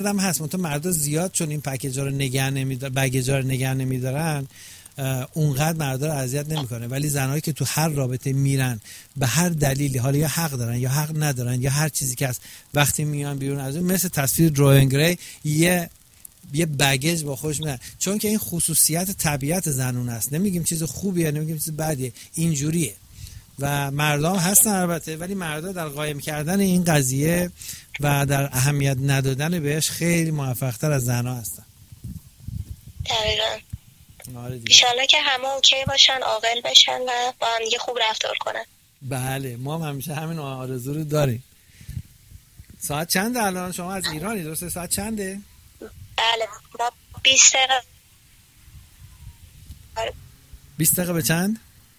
هم هست، منتها مردا زیاد چون این پکیجا رو نگه نمیدارن اونقدر مردا رو اذیت نمیکنه، ولی زنایی که تو هر رابطه میرن به هر دلیلی، حالا یا حق دارن یا حق ندارن یا هر چیزی که هست، وقتی میان بیرون از اون مثل تصویر دروین گری یه بگیج با خودش میاد، چون که این خصوصیت طبیعت زنون است. نمیگیم چیز خوبیه، نمیگیم چیز بدیه، اینجوریه. و مردم هستن البته، ولی مردا در قایم کردن این قضیه و در اهمیت ندادن بهش خیلی موفق‌تر از زنها هستن. دقیقاً. انشالله که همه اوکی باشن، عاقل بشن و با هم دیگه خوب رفتار کنن. بله، ما هم همیشه همین آرزو رو داریم. ساعت چنده الان؟ شما از ایرانی درسته؟ ساعت چنده؟ بله، ما 20 دقیقه. 20 دقیقه به چند؟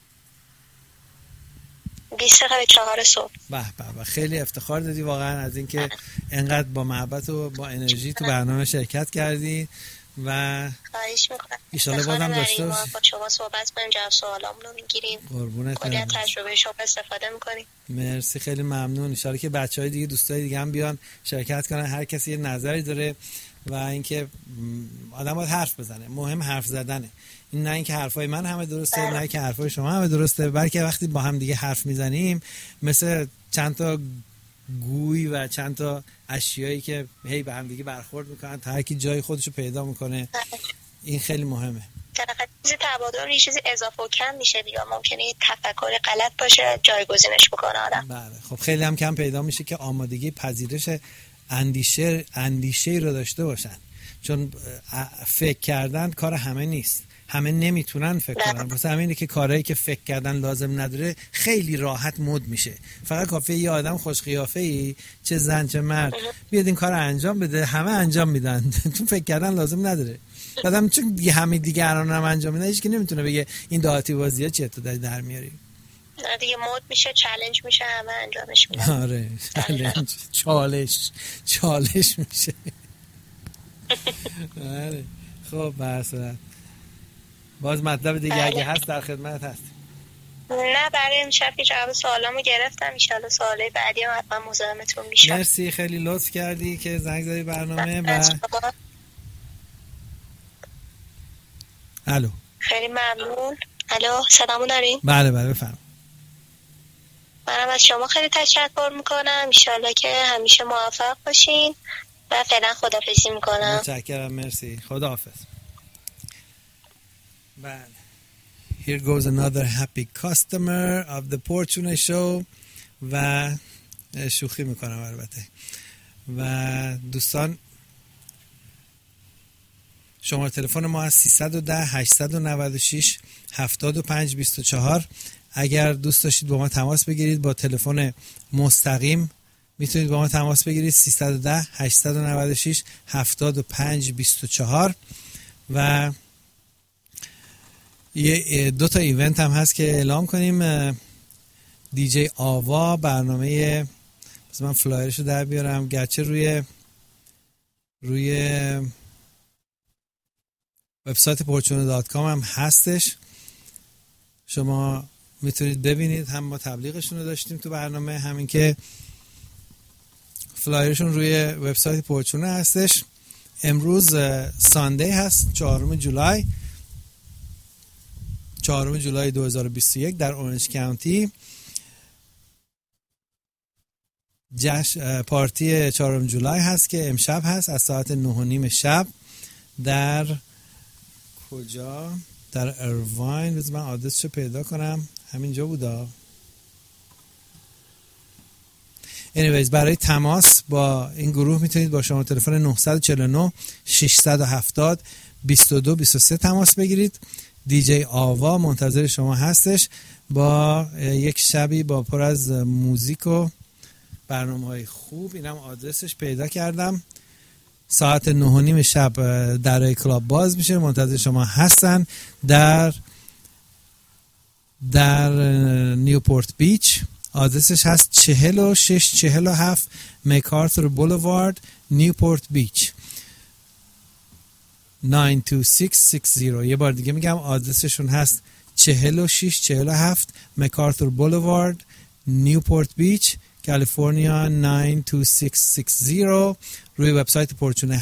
20 دقیقه به 4 صبح. به به، خیلی افتخار دادی واقعا از اینکه انقدر با محبت و با انرژی تو برنامه شرکت کردی و خواهش میکنم. ایشالا بازم داشته باشی. با شما صحبت کنیم، جواب سوالامون رو میگیریم. قربونت کلی از تجربه شما استفاده میکنیم. مرسی، خیلی ممنون. ایشالا که بچهای دیگه، دوستای دیگه هم بیان شرکت کنن. هر کسی یه نظری داره و اینکه آدم باید حرف بزنه. مهم حرف زدنه. این نه اینکه حرفای من همه درسته، نه اینکه حرفای شما همه درسته، بلکه وقتی با هم دیگه حرف میزنیم مثل چند تا گوی و چند تا اشیایی که هی به هم دیگه برخورد میکنن تا هر کی جای خودشو پیدا میکنه. این خیلی مهمه. در چیزی تبادل یه چیزی اضافه و کم میشه دیگه، ممکنه یه تفکر غلط باشه جایگزینش بکنه آدم. بله، خب خیلی هم کم پیدا میشه که آمادگی پذیرش اندیشه رو داشته باشن، چون فکر کردن کار همه نیست، همه نمیتونن فکر کنن. واسه همینه که کارهایی که فکر کردن لازم نداره خیلی راحت مد میشه. فقط کافیه یه آدم خوش قیافه‌ای، چه زن چه مرد، بیاد این کارو انجام بده، همه انجام میدن. تو فکر کردن لازم نداره. بعدم چون دیگه همه دیگران هم انجام میدن، هیچ کی نمیتونه بگه این دعاتی بازی‌ها چیه تو در میاری. دیگه مود میشه، چالش میشه، همه انجامش میدن. آره، چالش میشه. آره. خب بحث باز مطلب دیگه اگه هست در خدمت هست. نه، برای امشب که جواب سوالامو گرفتم، ان شاءالله سوالای بعدی هم حتما مزاحمتون میشم. مرسی، خیلی لطف کردی که زنگ زدی برنامه. و الو، خیلی ممنون. الو، صدامو دارین؟ بله بفرمایید. منم از شما خیلی تشکر میکنم، ان شاءالله که همیشه موفق باشین و فعلا خداحافظی میکنم. متشکرم، مرسی، خداحافظ. بله. Here goes another happy customer of the Fortune Show. و شوخی میکنم البته. و دوستان، شماره تلفن ما از 310 896 7524. اگر دوست داشتید با ما تماس بگیرید با تلفن مستقیم میتونید با ما تماس بگیرید 310 896 7524. و یه دو تا ایونت هم هست که اعلام کنیم. دیجی آوا برنامه، بذار من فلایرشو در بیارم، گرچه روی وبسایت fortune.com هم هستش، شما میتونید ببینید. هم ما تبلیغشون رو داشتیم تو برنامه، همین که فلایرشون روی وبسایت فورچون هستش. امروز ساندی هست، 4 جولای 2021 در اورنج کانتی. پارتی 4 جولای هست که امشب هست از ساعت 9:30 شب. در کجا؟ در ارواین. بذار من آدرسشو پیدا کنم، همینجا بودا. anyways، برای تماس با این گروه میتونید با شما تلفن 949 670 2223 تماس بگیرید. دیجی آوا منتظر شما هستش با یک شبی با پر از موزیک و برنامه‌های خوب. اینم آدرسش پیدا کردم. ساعت 9:30 شب درای کلاب باز میشه، منتظر شما هستن در نیوپورت بیچ. آدرسش هست 4647 مکارتور بولوارد، نیوپورت بیچ 92660. یه بار دیگه میگم، آدرسشون هست 4647 مکارتور بولوارد، نیوپورت بیچ کالیفرنیا 92660 روی وبسایت پرچونه